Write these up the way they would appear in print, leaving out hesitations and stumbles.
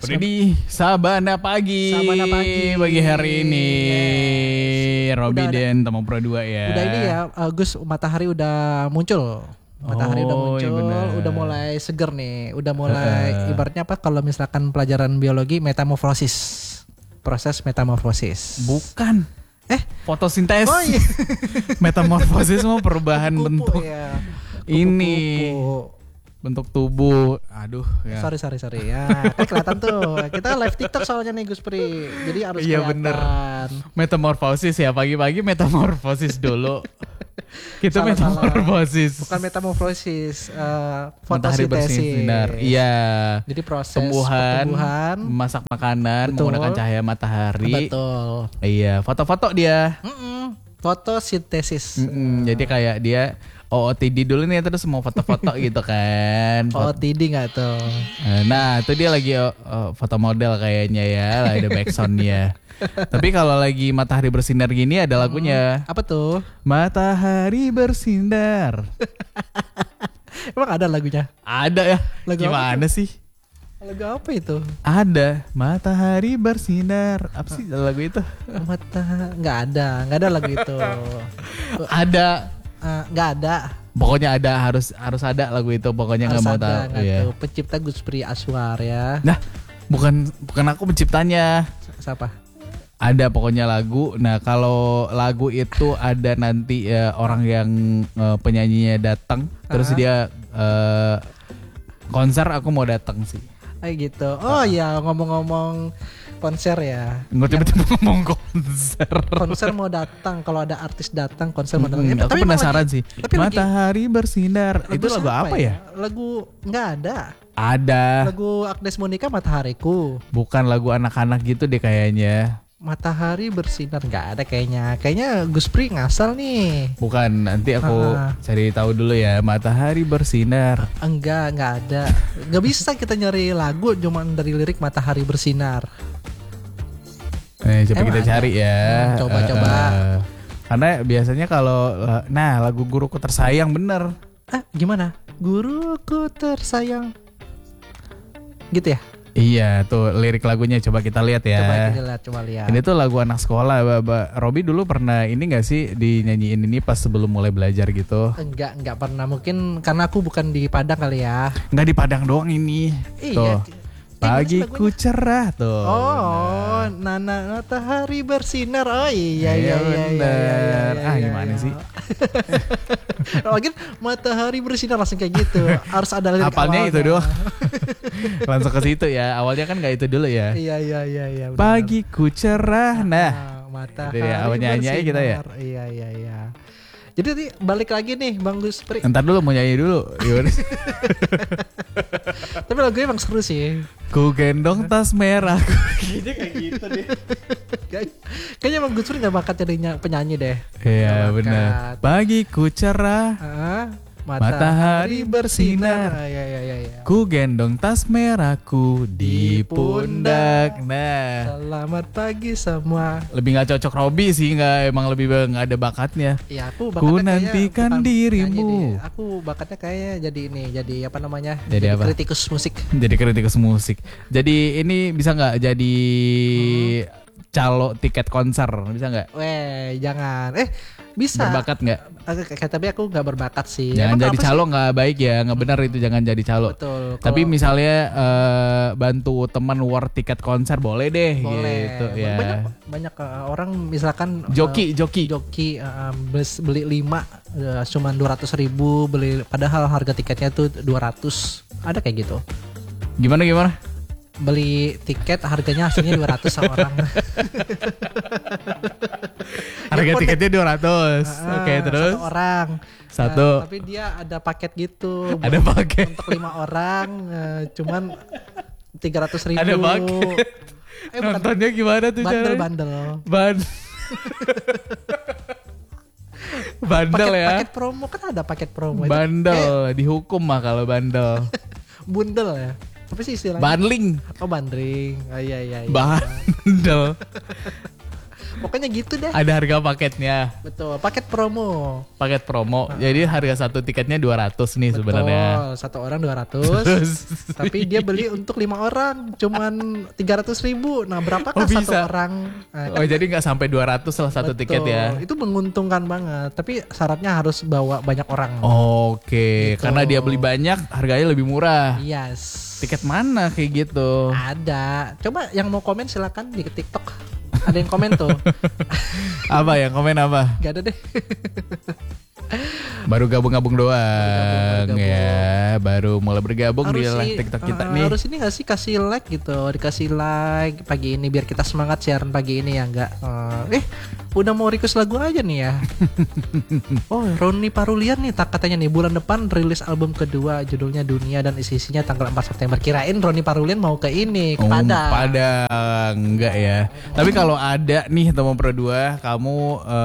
Freddy, Sabana pagi. Pagi hari ini. Yes. Robi dan Tama Pro 2 ya. Udah ini ya, Gus, matahari udah muncul. Matahari udah muncul, iya udah mulai seger nih. Udah mulai ibaratnya apa kalau misalkan pelajaran biologi metamorfosis. Proses metamorfosis. Bukan. Fotosintesis. Oh iya. Metamorfosis mau perubahan Kupu-kupu, bentuk. ya. Ini Kupu-kupu. bentuk tubuh. Aduh ya. Sorry ya. Kan kelihatan tuh. Kita live TikTok soalnya nih Gus Pri. Jadi harus Iya, kelihatan. bener. Metamorfosis ya, pagi-pagi metamorfosis dulu. Kita Salah. metamorfosis. Bukan metamorfosis, Matahari fotosintesis. bersinar. Iya. Jadi proses Tumbuhan, memasak makanan Betul. menggunakan cahaya matahari. Betul. Iya, foto-foto dia. Fotosintesis. Jadi kayak dia OOTD dulu nih, terus mau foto-foto gitu kan. OOTD nggak tuh? Nah, itu dia lagi foto model kayaknya ya, lah ada backsoundnya. Tapi kalau lagi matahari bersinar gini ada lagunya. Apa tuh? Matahari bersinar. Emang ada lagunya? Ada ya? Lagu Gimana sih? Lagu apa itu? Ada. Matahari bersinar. Apa sih lagu itu? Nggak ada lagu itu. Ada. Nggak ada. Pokoknya ada, harus ada lagu itu. Pokoknya nggak mau tahu. Iya. Tuh. Pencipta Gus Pri Aswar ya. Nah, bukan aku penciptanya. Siapa? Ada pokoknya lagu. Nah, kalau lagu itu ada nanti orang yang penyanyinya datang, terus dia konser, aku mau datang sih. Gitu. Oh ya, ngomong-ngomong konser ya. Nggak tiba-tiba ngomong konser. Konser mau datang, kalau ada artis datang konser mau datang. Aku penasaran sih. tapi Matahari bersinar. Itu lagu apa ya? Lagu nggak ada. Ada. Lagu Agnes Monica Matahariku. Bukan lagu anak-anak gitu deh kayaknya. Matahari bersinar nggak ada kayaknya. Kayaknya Gus Pri ngasal nih. Bukan, nanti aku cari tahu dulu ya. Matahari bersinar. Enggak ada. Nggak bisa kita nyari lagu cuma dari lirik Matahari bersinar. Coba kita cari ya. Coba. Karena biasanya kalau lagu guruku tersayang bener. Gimana? Guruku tersayang. Gitu ya? Iya, tuh lirik lagunya coba kita lihat ya. Coba lihat. Ini tuh lagu anak sekolah. Robi dulu pernah ini gak sih dinyanyiin ini pas sebelum mulai belajar gitu? Enggak pernah. Mungkin karena aku bukan di Padang kali ya. Nggak di Padang doang ini. Iya. Tuh. Pagiku cerah tuh. Oh, Nana matahari bersinar. Oh iya. Bener. Gimana sih? Lagi matahari bersinar langsung kayak gitu. Harus ada lirik Apalnya awalnya. itu doang. Langsung ke situ ya. Awalnya kan nggak itu dulu ya. Iya. Benar. Pagiku cerah. Nah, matahari itu ya, awalnya nyanyi aja kita ya. Iya. Jadi nanti balik lagi nih Bang Gus Pri. Ntar dulu mau nyanyi dulu. Gimana sih? Tapi lagunya emang seru sih. Ku gendong tas merah. Kayaknya kayak gitu deh. Kayaknya Bang Gus Pri gak bakat jadi penyanyi deh. Iya benar. Pagiku cerah. Matahari bersinar. Iya. Ku gendong tas merahku di pundak. Nah, Selamat pagi semua. lebih nggak cocok Robi sih, emang lebih nggak ada bakatnya. Iya, aku Ku bakatnya nantikan bukan dirimu. penyanyi deh. Aku bakatnya kayak jadi apa namanya? Jadi apa? Kritikus musik. Jadi kritikus musik. Jadi ini bisa nggak jadi calo tiket konser? Bisa nggak? Weh, jangan. Bisa. Berbakat nggak? Tapi aku nggak berbakat sih. Jangan Emang jadi kenapa calo, sih? nggak baik ya, nggak benar itu, jangan jadi calo. Betul. Tapi misalnya bantu teman war tiket konser boleh deh. Boleh. Gitu ya. Banyak orang misalkan Joki. beli 5 cuma 200.000 beli, padahal harga tiketnya tuh 200. Ada kayak gitu. Gimana? Beli tiket harganya aslinya 200 sama orang. Harga tiketnya 200. Oke, terus Satu orang. Satu. Tapi dia ada paket gitu. Ada paket. Untuk 5 orang cuman 300.000. Ada paket. Nontonnya gimana tuh cara? Bandel. Bandel ya. Paket promo kan ada paket promo. Bandel, dihukum mah kalau bandel. Bundel ya. Apa sih istilahnya? Bundling. Oh, bandring. Oh, iya. Bandel. Pokoknya gitu deh. Ada harga paketnya. Betul, paket promo. Paket promo. Jadi harga satu tiketnya 200 nih sebenarnya. Betul, satu orang 200. Tapi dia beli untuk 5 orang cuman 300.000. Nah, berapakah Oh, satu bisa. orang? Nah, Oh jadi nggak sampai 200 lah satu tiket ya. Itu menguntungkan banget. Tapi syaratnya harus bawa banyak orang. Oke, Gitu. karena dia beli banyak, harganya lebih murah. Yes. Tiket mana kayak gitu? Ada. Coba yang mau komen silakan di TikTok. Ada yang komen tuh. Apa yang komen apa? Gak ada deh. Baru gabung-gabung doang Baru gabung. ya. Baru mulai bergabung di live sih, TikTok kita nih. Harus ini gak sih kasih like gitu. Dikasih like pagi ini biar kita semangat siaran pagi ini ya enggak. Udah mau request lagu aja nih ya. Oh, Roni Parulian nih tak katanya nih bulan depan rilis album kedua judulnya Dunia dan isi-isinya tanggal 4 September. Kirain Roni Parulian mau ke ini, ke Padang. Padang enggak ya. Tapi kalau ada nih teman Pro 2, kamu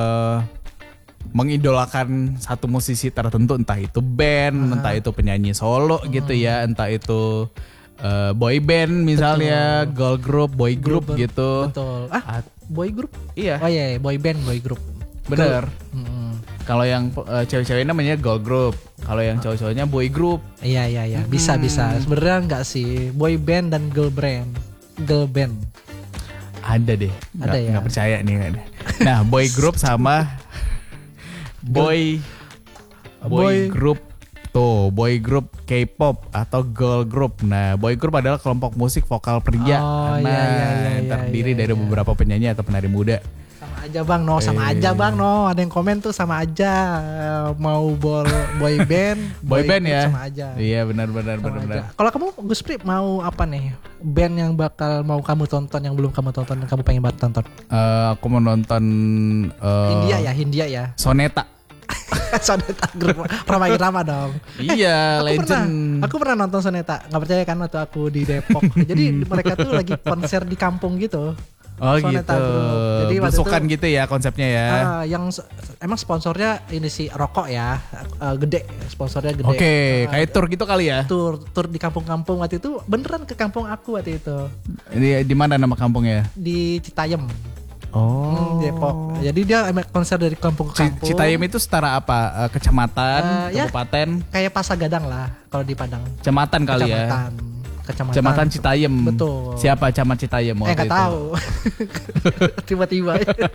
mengidolakan satu musisi tertentu, entah itu band, entah itu penyanyi solo gitu ya, entah itu boy band misalnya, girl group, boy group gitu. Betul. Boy group? Iya. Oh iya, boy band, boy group. Bener. Mm-mm. Kalau yang cewek-ceweknya namanya girl group, kalau yang cowok-cowoknya boy group. Iya. Bisa. Sebenarnya enggak sih, boy band dan girl band. Girl band. Ada deh. Ada ya? Nggak percaya nih. Nah, boy group sama boy group. Tuh, boy group K-pop atau girl group. Nah, boy group adalah kelompok musik vokal pria. Oh, iya, terdiri iya, dari iya. beberapa penyanyi atau penari muda. Sama aja bang, sama aja bang, Ada yang komen tuh sama aja. Mau boy band, Boy band group ya. sama aja. Iya, benar. Sama aja. Kalau kamu Gus Pri mau apa nih? Band yang bakal mau kamu tonton yang belum kamu tonton yang kamu pengen banget tonton? Aku mau nonton Hindia ya. Soneta. Soneta grup Rama Irama dong. Iya, legend. Aku pernah nonton Soneta. Nggak percaya kan waktu aku di Depok. Jadi mereka tuh lagi konser di kampung gitu. Oh Soneta gitu. Group. Jadi waktu Belusukan itu, gitu ya konsepnya ya. emang sponsornya ini sih rokok ya, gede sponsornya gede. Oke, kayak tour gitu kali ya. Tur di kampung-kampung waktu itu beneran ke kampung aku waktu itu Ini di mana nama kampungnya? di Citayam. Oh. Depok. Jadi dia konser dari kampung ke kampung. Citayam itu setara apa? Kecamatan, Ya. kabupaten, Kayak Pasagadang lah kalau di Padang. kecamatan kali ya. Kecamatan Citayam. Betul. Siapa camat Citayam waktu Nggak itu? tahu. Tiba-tiba.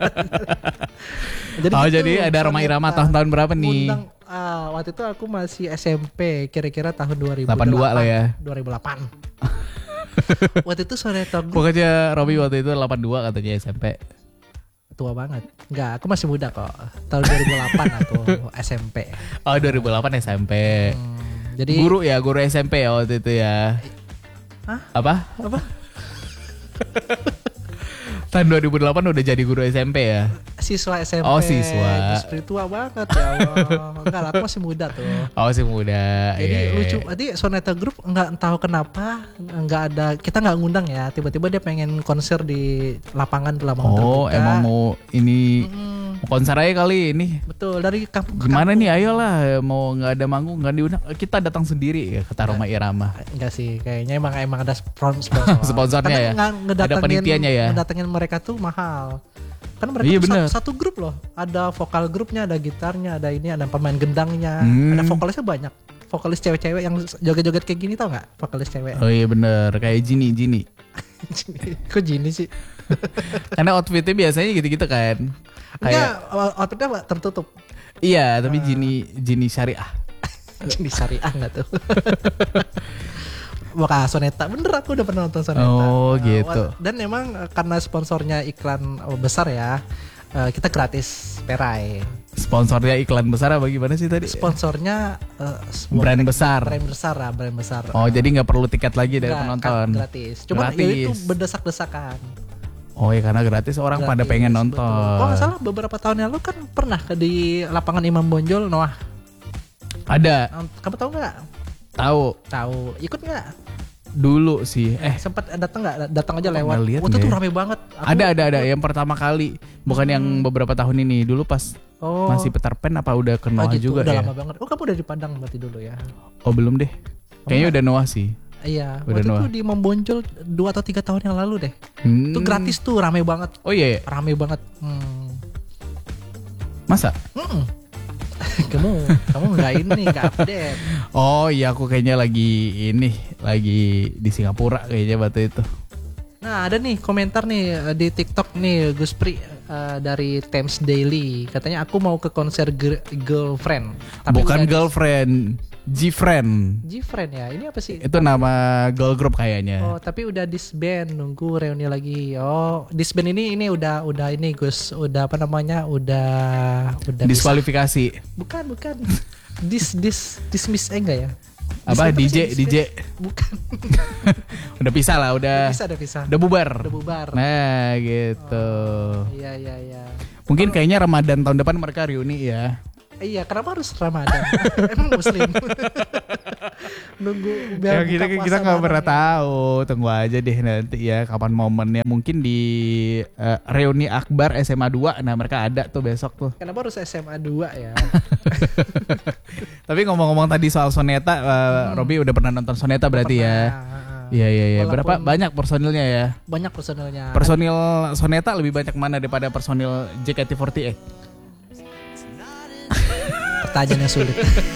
Jadi ada Roma Irama tahun-tahun berapa nih? Undang, waktu itu aku masih SMP, kira-kira tahun 2008. 82 lah ya. 2008. Waktu itu Soneta Group Pokoknya Robi waktu itu 82 katanya SMP. tua banget. Enggak, aku masih muda kok. Tahun 2008 aku SMP. Oh 2008 SMP. Jadi Guru SMP ya waktu itu ya. Hah? Apa? Tahun 2008 udah jadi guru SMP ya? siswa SMP. Oh, siswa. Justru tua banget ya Allah. Enggak lah, aku masih muda tuh. Oh masih muda. Jadi iya. lucu. Tadi Soneta Group nggak tahu kenapa nggak ada, kita nggak ngundang ya. Tiba-tiba dia pengen konser di lapangan Oh terbuka. emang mau ini Mm, mau konser aja kali ini. betul, dari kampung ke Gimana kampung. nih, ayolah, mau nggak ada manggung nggak diundang, kita datang sendiri ya kata Roma Irama. Enggak sih, kayaknya emang ada sponsor. Sponsornya ya? Ada panitianya ya? Ngedatengin mereka tuh mahal. Kan mereka Iya, tuh bener. satu grup loh. Ada vokal grupnya, ada gitarnya, ada ini, ada pemain gendangnya, ada vokalisnya banyak. Vokalis cewek-cewek yang joget-joget kayak gini, tau nggak? Vokalis cewek. Oh iya bener, kayak Jini. Kok gini sih? Karena outfitnya biasanya gitu-gitu kan. Enggak, Kayak outfitnya tertutup. iya, tapi Jini syariah. Jadi syariah nggak tuh? Maka Soneta, bener aku udah pernah nonton Soneta. Oh, gitu. Dan memang karena sponsornya iklan besar ya, kita gratis perai. Sponsornya iklan besar apa gimana sih tadi? Sponsornya Brand besar. Brand besar lah, brand besar. Oh jadi nggak perlu tiket lagi dari Nggak, penonton. kan gratis. Cuma Gratis. ya itu berdesak-desakan. Oh ya karena gratis orang pada Gratis, pengen betul. nonton. Oh nggak salah beberapa tahun yang lalu kan pernah di lapangan Imam Bonjol, Noah. Ada, Kamu tahu nggak? tahu Tahu. Ikut nggak? dulu sih. Sempat datang nggak? Datang aja Kok lewat. nggak lihat Waktu itu deh. rame banget. Aku- Ada yang pertama kali, bukan yang beberapa tahun ini. Dulu pas Oh. masih Peter Pan apa udah ke Noah gitu, juga udah ya? lama banget. Oh kamu udah di Padang berarti dulu ya? Oh belum deh. Kayaknya udah Noah sih. Iya, Udah waktu itu Noah. di Memboncol 2 atau 3 tahun yang lalu deh. Hmm. Itu gratis tuh, rame banget. Oh iya, iya. Rame banget. Masa? kamu nggak update. Oh iya, aku kayaknya lagi di Singapura kayaknya waktu itu. Nah ada nih komentar nih di TikTok nih Gus Pri dari Thames Daily. Katanya aku mau ke konser girlfriend. Bukan udah girlfriend, G-friend. G-friend ya. Ini apa sih? Itu nama girl group kayaknya. Oh tapi udah disband, nunggu reuni lagi. Oh disband ini udah ini Gus. Udah apa namanya? Udah Diskualifikasi. Bukan. Dismiss enggak ya? Apa Dismiss DJ? Bukan. Udah pisah lah, udah Bisa. udah bubar. Udah bubar. Nah, gitu. Iya. Mungkin kayaknya Ramadan tahun depan mereka reuni ya. Iya, kenapa harus Ramadan? Emang Muslim. Nunggu Ya, biar kita buka kita puasa nggak pernah bareng. tahu. Tunggu aja deh nanti ya kapan momennya. Mungkin di reuni akbar SMA 2. Nah, mereka ada tuh besok tuh. Kenapa harus SMA 2 ya? Tapi ngomong-ngomong tadi soal Soneta, Robi udah pernah nonton Soneta berarti ya. Iya. Berapa Walaupun banyak personilnya ya? banyak personelnya. Personil Soneta lebih banyak mana daripada personil JKT48? Pertanyaan yang sulit.